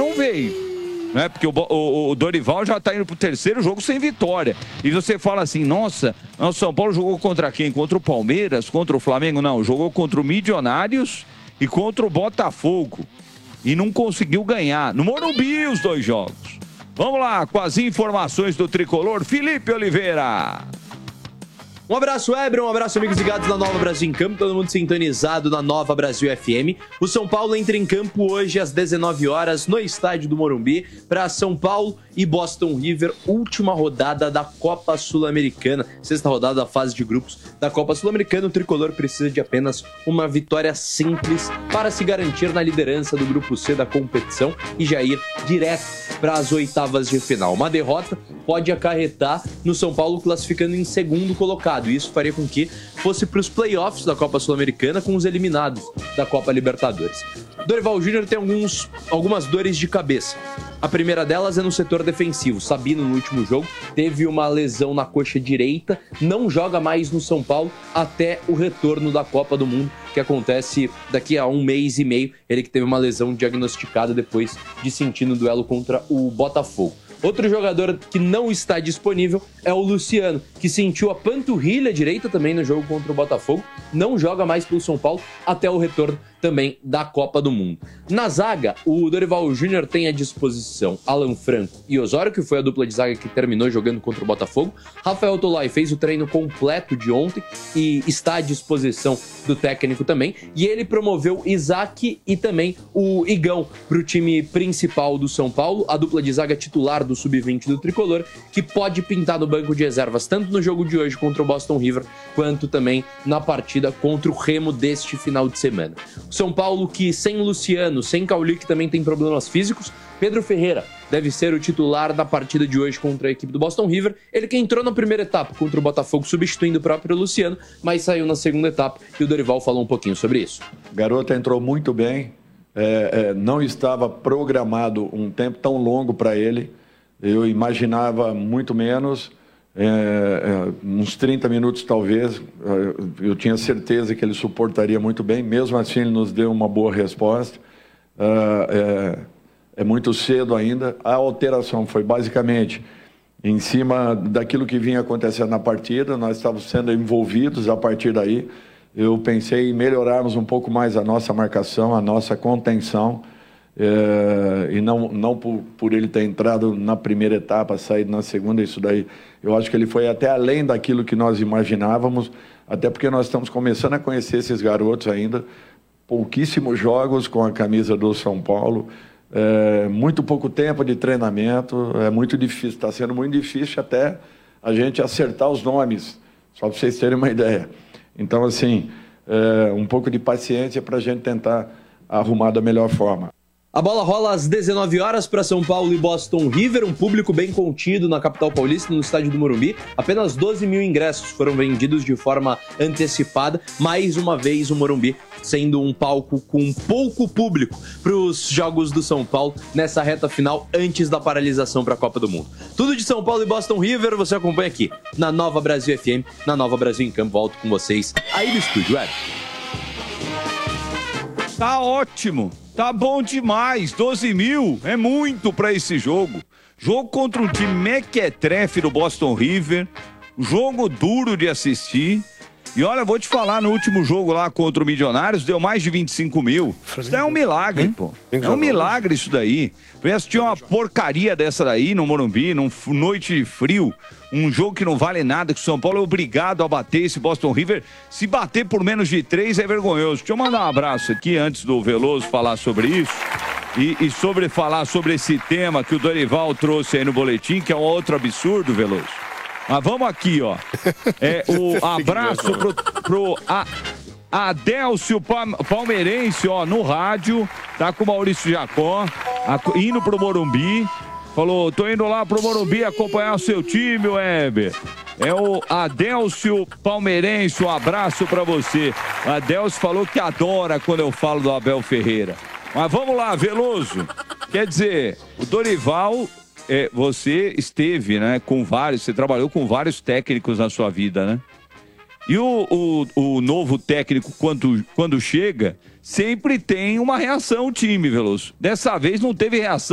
não veio. Né? Porque o Dorival já está indo pro terceiro jogo sem vitória. E você fala assim, nossa, o São Paulo jogou contra quem? Contra o Palmeiras? Contra o Flamengo? Não, jogou contra o Milionários e contra o Botafogo. E não conseguiu ganhar. No Morumbi, os dois jogos. Vamos lá, com as informações do Tricolor, Felipe Oliveira. Um abraço, Weber, um abraço, amigos ligados na Nova Brasil em Campo, todo mundo sintonizado na Nova Brasil FM. O São Paulo entra em campo hoje às 19 horas no estádio do Morumbi para São Paulo e Boston River, última rodada da Copa Sul-Americana, sexta rodada da fase de grupos da Copa Sul-Americana. O Tricolor precisa de apenas uma vitória simples para se garantir na liderança do grupo C da competição e já ir direto para as oitavas de final. Uma derrota pode acarretar no São Paulo classificando em segundo colocado. Isso faria com que fosse para os playoffs da Copa Sul-Americana com os eliminados da Copa Libertadores. Dorival Júnior tem algumas dores de cabeça. A primeira delas é no setor defensivo. Sabino, no último jogo, teve uma lesão na coxa direita, não joga mais no São Paulo até o retorno da Copa do Mundo, que acontece daqui a 1 mês e meio. Ele que teve uma lesão diagnosticada depois de sentir no duelo contra o Botafogo. Outro jogador que não está disponível é o Luciano, que sentiu a panturrilha direita também no jogo contra o Botafogo. Não joga mais pelo São Paulo até o retorno também da Copa do Mundo. Na zaga, o Dorival Júnior tem à disposição Alan Franco e Osório, que foi a dupla de zaga que terminou jogando contra o Botafogo. Rafael Tolói fez o treino completo de ontem e está à disposição do técnico também. E ele promoveu Isaac e também o Igão para o time principal do São Paulo, a dupla de zaga titular do Sub-20 do Tricolor, que pode pintar no banco de reservas tanto no jogo de hoje contra o Boston River, quanto também na partida contra o Remo deste final de semana. São Paulo que sem Luciano, sem Cauli, que também tem problemas físicos, Pedro Ferreira deve ser o titular da partida de hoje contra a equipe do Boston River. Ele que entrou na primeira etapa contra o Botafogo substituindo o próprio Luciano, mas saiu na segunda etapa e o Dorival falou um pouquinho sobre isso. O garoto entrou muito bem, não estava programado um tempo tão longo para ele, eu imaginava muito menos, uns 30 minutos talvez, eu tinha certeza que ele suportaria muito bem, mesmo assim ele nos deu uma boa resposta. É muito cedo ainda. A alteração foi basicamente em cima daquilo que vinha acontecendo na partida, nós estávamos sendo envolvidos a partir daí. Eu pensei em melhorarmos um pouco mais a nossa marcação, a nossa contenção, e não por ele ter entrado na primeira etapa, saído na segunda, isso daí, eu acho que ele foi até além daquilo que nós imaginávamos, até porque nós estamos começando a conhecer esses garotos ainda, pouquíssimos jogos com a camisa do São Paulo, muito pouco tempo de treinamento, é muito difícil, está sendo muito difícil até a gente acertar os nomes, só para vocês terem uma ideia. Então, assim, um pouco de paciência para a gente tentar arrumar da melhor forma. A bola rola às 19 horas para São Paulo e Boston River, um público bem contido na capital paulista, no estádio do Morumbi. Apenas 12 mil ingressos foram vendidos de forma antecipada. Mais uma vez o Morumbi sendo um palco com pouco público para os jogos do São Paulo nessa reta final antes da paralisação para a Copa do Mundo. Tudo de São Paulo e Boston River você acompanha aqui na Nova Brasil FM, na Nova Brasil em Campo. Volto com vocês aí do estúdio, Tá ótimo. Tá bom demais, 12 mil é muito para esse jogo. Jogo contra um time mequetrefe do Boston River, jogo duro de assistir. E olha, vou te falar, no último jogo lá contra o Milionários, deu mais de 25 mil. Isso daí é um milagre, pô. É um milagre isso daí. Eu assisti uma porcaria dessa daí no Morumbi, num noite de frio. Um jogo que não vale nada, que o São Paulo é obrigado a bater esse Boston River. Se bater por menos de 3 é vergonhoso. Deixa eu mandar um abraço aqui antes do Veloso falar sobre isso. E sobre falar sobre esse tema que o Dorival trouxe aí no boletim, que é um outro absurdo, Veloso. Mas vamos aqui, ó. O abraço pro Adélcio Palmeirense, ó, no rádio. Tá com o Maurício Jacó, indo pro Morumbi. Falou, tô indo lá pro Morumbi acompanhar o seu time, Weber. É o Adélcio Palmeirense, um abraço pra você. O Adélcio falou que adora quando eu falo do Abel Ferreira. Mas vamos lá, Veloso. Quer dizer, o Dorival, você esteve, né, você trabalhou com vários técnicos na sua vida, né? E o novo técnico, quando chega, sempre tem uma reação o time, Veloso. Dessa vez não teve reação.